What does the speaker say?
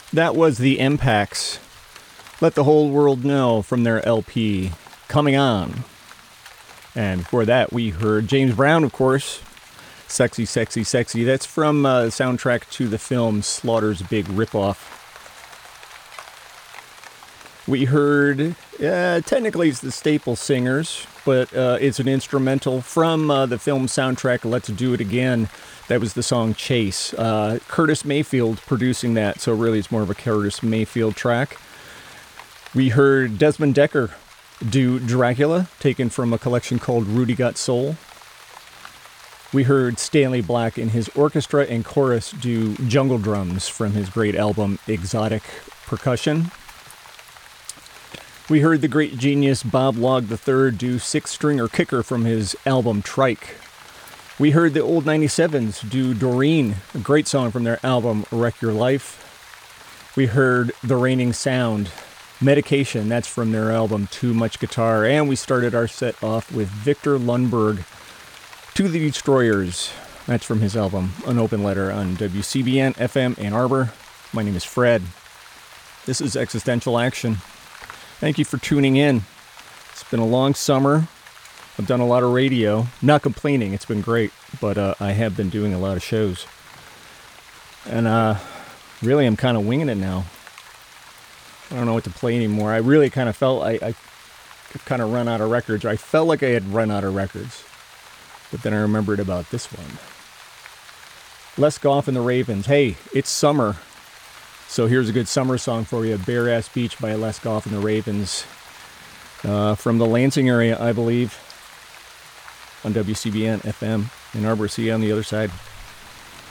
That was the Impacts. Let the Whole World Know from their LP, Coming On. And before that, we heard James Brown, of course. Sexy, Sexy, Sexy. That's from the soundtrack to the film Slaughter's Big Ripoff. We heard, technically it's the Staple Singers, but it's an instrumental from the film soundtrack Let's Do It Again. That was the song Chase. Curtis Mayfield producing that, so really it's more of a Curtis Mayfield track. We heard Desmond Decker do Dracula, taken from a collection called Rudy Got Soul. We heard Stanley Black and his orchestra and chorus do Jungle Drums from his great album Exotic Percussion. We heard the great genius Bob Log III do Six Stringer Kicker from his album Trike. We heard the old 97s do Doreen, a great song from their album Wreck Your Life. We heard The Raining Sound, Medication, that's from their album Too Much Guitar. And we started our set off with Victor Lundberg, To the Destroyers. That's from his album An Open Letter on WCBN FM Ann Arbor. My name is Fred. This is Existential Action. Thank you for tuning in. It's been a long summer. I've done a lot of radio. Not complaining, it's been great, but I have been doing a lot of shows. And really, I'm kind of winging it now. I don't know what to play anymore. I really kind of felt I kind of run out of records. I felt like I had run out of records. But then I remembered about this one. Les Goff and the Ravens. Hey, it's summer. So here's a good summer song for you. Bare Ass Beach by Les Goff and the Ravens. From the Lansing area, I believe. On WCBN FM in Arbor. See you on the other side.